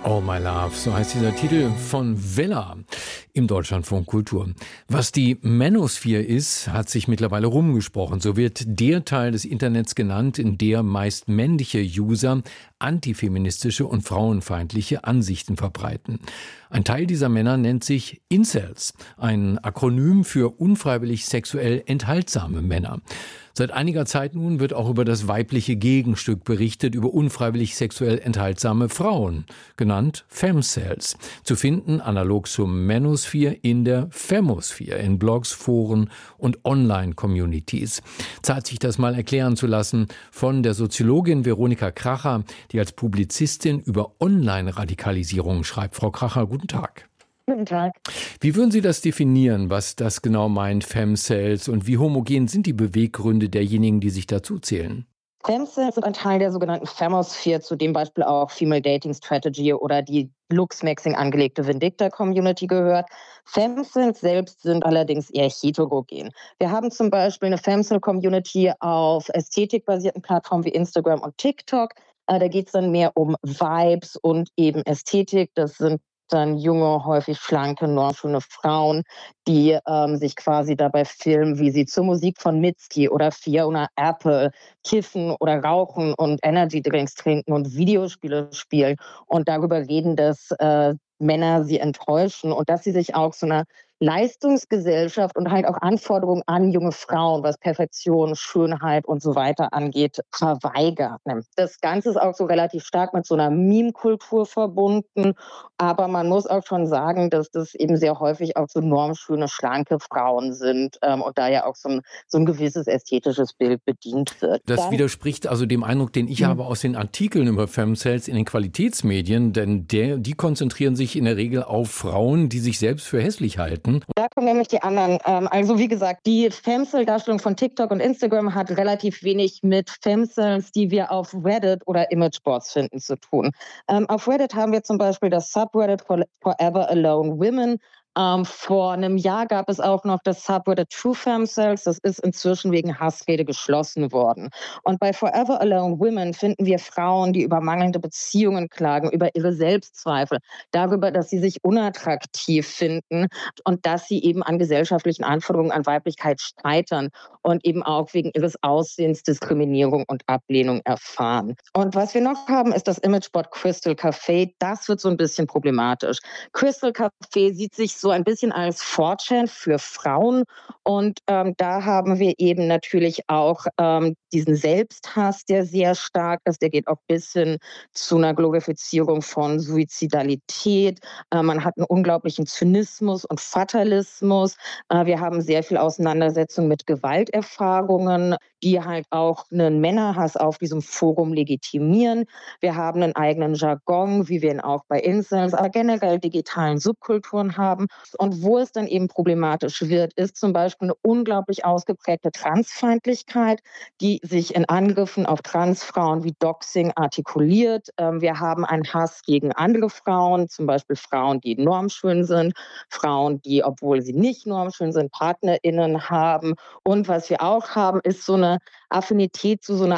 All My Love, so heißt dieser Titel von Vella im Deutschlandfunk Kultur. Was die Manosphere ist, hat sich mittlerweile rumgesprochen. So wird der Teil des Internets genannt, in der meist männliche User antifeministische und frauenfeindliche Ansichten verbreiten. Ein Teil dieser Männer nennt sich Incels, ein Akronym für unfreiwillig sexuell enthaltsame Männer. Seit einiger Zeit nun wird auch über das weibliche Gegenstück berichtet, über unfreiwillig sexuell enthaltsame Frauen, genannt Femcels, zu finden analog zur Manosphere in der Femosphere, in Blogs, Foren und Online-Communities. Zeit, sich das mal erklären zu lassen von der Soziologin Veronika Kracher, die als Publizistin über Online-Radikalisierung schreibt. Frau Kracher, guten Tag. Guten Tag. Wie würden Sie das definieren, was das genau meint, Femcels, und wie homogen sind die Beweggründe derjenigen, die sich dazu zählen? Femcels sind ein Teil der sogenannten Femosphere, zu dem Beispiel auch Female Dating Strategy oder die Luxmaxing angelegte Vindicta-Community gehört. Femcels selbst sind allerdings eher heterogen. Wir haben zum Beispiel eine Femcel-Community auf ästhetikbasierten Plattformen wie Instagram und TikTok. Da geht es dann mehr um Vibes und eben Ästhetik. Das sind dann junge, häufig schlanke, normschöne Frauen, die sich quasi dabei filmen, wie sie zur Musik von Mitski oder Fiona Apple kiffen oder rauchen und Energy-Drinks trinken und Videospiele spielen und darüber reden, dass Männer sie enttäuschen und dass sie sich auch so einer Leistungsgesellschaft und halt auch Anforderungen an junge Frauen, was Perfektion, Schönheit und so weiter angeht, verweigern. Das Ganze ist auch so relativ stark mit so einer Meme-Kultur verbunden, aber man muss auch schon sagen, dass das eben sehr häufig auch so normschöne, schlanke Frauen sind und da ja auch so ein gewisses ästhetisches Bild bedient wird. Das widerspricht also dem Eindruck, den ich habe aus den Artikeln über Femcels in den Qualitätsmedien, denn die konzentrieren sich in der Regel auf Frauen, die sich selbst für hässlich halten. Da kommen nämlich die anderen. Also wie gesagt, die Femcel-Darstellung von TikTok und Instagram hat relativ wenig mit Femcels, die wir auf Reddit oder Imageboards finden, zu tun. Auf Reddit haben wir zum Beispiel das Subreddit Forever Alone Women. Vor einem Jahr gab es auch noch das Subreddit True Femcels. Das ist inzwischen wegen Hassrede geschlossen worden. Und bei Forever Alone Women finden wir Frauen, die über mangelnde Beziehungen klagen, über ihre Selbstzweifel, darüber, dass sie sich unattraktiv finden und dass sie eben an gesellschaftlichen Anforderungen an Weiblichkeit scheitern und eben auch wegen ihres Aussehens Diskriminierung und Ablehnung erfahren. Und was wir noch haben, ist das Imageboard Crystal Café. Das wird so ein bisschen problematisch. Crystal Café sieht sich so ein bisschen als 4chan für Frauen und da haben wir eben natürlich auch diesen Selbsthass, der sehr stark ist. Der geht auch bis hin zu einer Glorifizierung von Suizidalität. Man hat einen unglaublichen Zynismus und Fatalismus. Wir haben sehr viel Auseinandersetzung mit Gewalterfahrungen, die halt auch einen Männerhass auf diesem Forum legitimieren. Wir haben einen eigenen Jargon, wie wir ihn auch bei Incels, aber generell digitalen Subkulturen haben. Und wo es dann eben problematisch wird, ist zum Beispiel eine unglaublich ausgeprägte Transfeindlichkeit, die sich in Angriffen auf Transfrauen wie Doxing artikuliert. Wir haben einen Hass gegen andere Frauen, zum Beispiel Frauen, die normschön sind, Frauen, die, obwohl sie nicht normschön sind, PartnerInnen haben. Und was wir auch haben, ist so eine Affinität zu so einer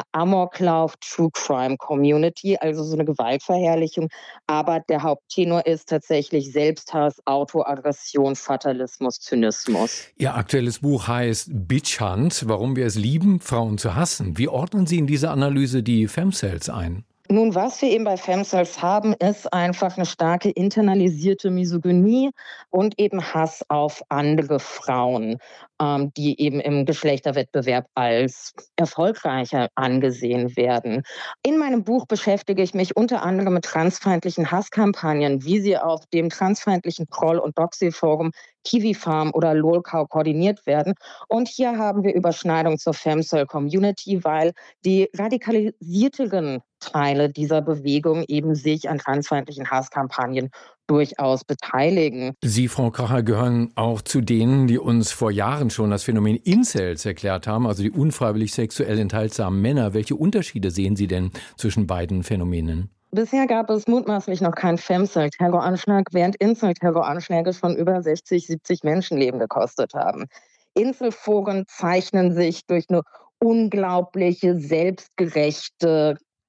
Amoklauf-True-Crime-Community, also so eine Gewaltverherrlichung. Aber der Haupttenor ist tatsächlich Selbsthass, Autoaggression, Fatalismus, Zynismus. Ihr aktuelles Buch heißt Bitch Hunt, warum wir es lieben, Frauen zu hassen. Wie ordnen Sie in dieser Analyse die Femcels ein? Nun, was wir eben bei Femcels haben, ist einfach eine starke internalisierte Misogynie und eben Hass auf andere Frauen, die eben im Geschlechterwettbewerb als erfolgreicher angesehen werden. In meinem Buch beschäftige ich mich unter anderem mit transfeindlichen Hasskampagnen, wie sie auf dem transfeindlichen Troll- und Doxy-Forum Kiwi Farm oder Lolcow koordiniert werden. Und hier haben wir Überschneidung zur Femcel-Community, weil die radikalisierteren Teile dieser Bewegung eben sich an transfeindlichen Hasskampagnen durchaus beteiligen. Sie, Frau Kracher, gehören auch zu denen, die uns vor Jahren schon das Phänomen Incels erklärt haben, also die unfreiwillig sexuell enthaltsamen Männer. Welche Unterschiede sehen Sie denn zwischen beiden Phänomenen? Bisher gab es mutmaßlich noch keinen Femcel-Terroranschlag, während Incel-Terroranschläge schon über 60, 70 Menschenleben gekostet haben. Incel-Foren zeichnen sich durch eine unglaubliche, selbstgerechte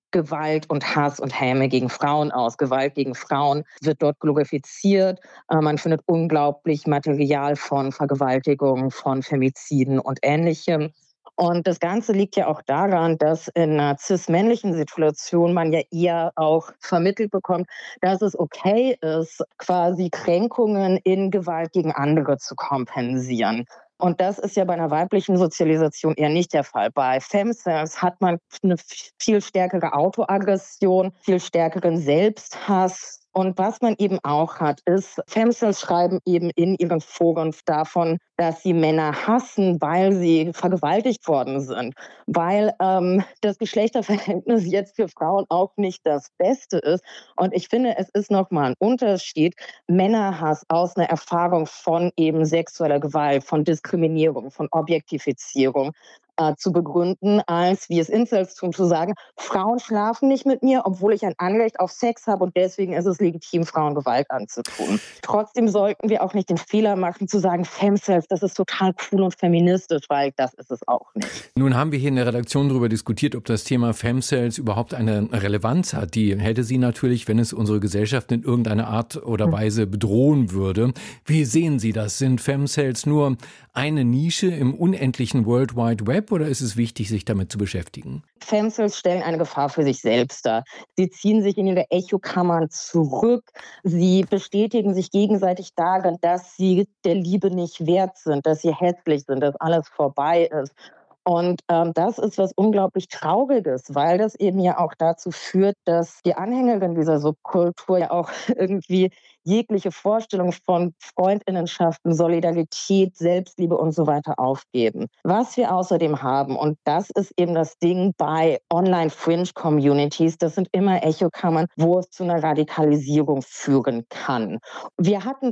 Gewalt und Hass und Häme gegen Frauen aus. Gewalt gegen Frauen wird dort glorifiziert. Man findet unglaublich Material von Vergewaltigungen, von Femiziden und Ähnlichem. Und das Ganze liegt ja auch daran, dass in einer cis-männlichen Situation man ja eher auch vermittelt bekommt, dass es okay ist, quasi Kränkungen in Gewalt gegen andere zu kompensieren. Und das ist ja bei einer weiblichen Sozialisation eher nicht der Fall. Bei Femcells hat man eine viel stärkere Autoaggression, viel stärkeren Selbsthass. Und was man eben auch hat, ist, Femcells schreiben eben in ihren Foren davon, dass sie Männer hassen, weil sie vergewaltigt worden sind, weil das Geschlechterverhältnis jetzt für Frauen auch nicht das Beste ist. Und ich finde, es ist nochmal ein Unterschied, Männerhass aus einer Erfahrung von eben sexueller Gewalt, von Diskriminierung, von Objektifizierung zu begründen, als, wie es Incels tun, zu sagen, Frauen schlafen nicht mit mir, obwohl ich ein Anrecht auf Sex habe und deswegen ist es legitim, Frauen Gewalt anzutun. Trotzdem sollten wir auch nicht den Fehler machen, zu sagen, Femcells, das ist total cool und feministisch, weil das ist es auch nicht. Nun haben wir hier in der Redaktion darüber diskutiert, ob das Thema Femcells überhaupt eine Relevanz hat. Die hätte sie natürlich, wenn es unsere Gesellschaft in irgendeiner Art oder Weise bedrohen würde. Wie sehen Sie das? Sind Femcells nur eine Nische im unendlichen World Wide Web oder ist es wichtig, sich damit zu beschäftigen? Femcells stellen eine Gefahr für sich selbst dar. Sie ziehen sich in ihre Echokammern zurück. Sie bestätigen sich gegenseitig darin, dass sie der Liebe nicht wert sind, dass sie hässlich sind, dass alles vorbei ist. Und das ist was unglaublich Trauriges, weil das eben ja auch dazu führt, dass die Anhängerin dieser Subkultur ja auch irgendwie jegliche Vorstellung von Freundinnenschaften, Solidarität, Selbstliebe und so weiter aufgeben. Was wir außerdem haben, und das ist eben das Ding bei Online-Fringe-Communities, das sind immer Echokammern, wo es zu einer Radikalisierung führen kann. Wir hatten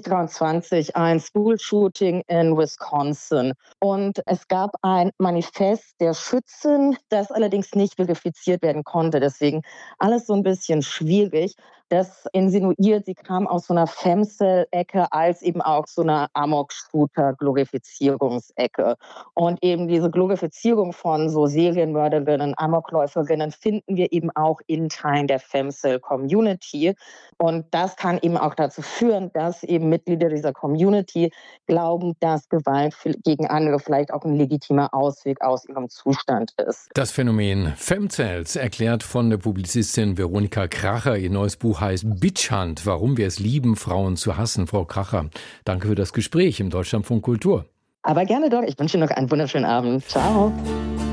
2023 ein School-Shooting in Wisconsin und es gab ein Manifest der Schützen, das allerdings nicht verifiziert werden konnte. Deswegen alles so ein bisschen schwierig. Das insinuiert, sie kam aus so einer Femcel-Ecke als eben auch so einer Amok-Shooter-Glorifizierungsecke. Und eben diese Glorifizierung von so Serienmörderinnen, Amokläuferinnen finden wir eben auch in Teilen der Femcel-Community. Und das kann eben auch dazu führen, dass eben Mitglieder dieser Community glauben, dass Gewalt gegen andere vielleicht auch ein legitimer Ausweg aus ihrem Zustand ist. Das Phänomen Femcells erklärt von der Publizistin Veronika Kracher. Ihr neues Buch heißt Bitch Hunt, warum wir es lieben, Frauen zu hassen. Frau Kracher, danke für das Gespräch im Deutschlandfunk Kultur. Aber gerne doch. Ich wünsche Ihnen noch einen wunderschönen Abend. Ciao.